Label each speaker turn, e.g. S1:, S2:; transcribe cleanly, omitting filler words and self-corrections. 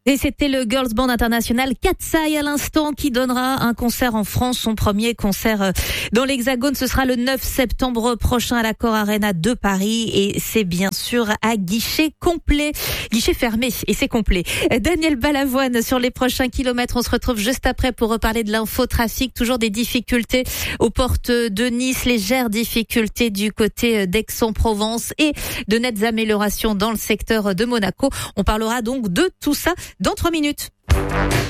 S1: Et c'était le Girls Band international Katsai à l'instant qui donnera un concert en France, son premier concert dans l'Hexagone. Ce sera le 9 septembre prochain à l'Accor Arena de Paris et c'est bien sûr à guichet complet, guichet fermé et c'est complet. Daniel Balavoine sur les prochains kilomètres. On se retrouve juste après pour reparler de l'infotrafic. Toujours des difficultés aux portes de Nice, légères difficultés du côté d'Aix-en-Provence et de nettes améliorations dans le secteur de Monaco. On parlera donc de tout ça dans 3 minutes.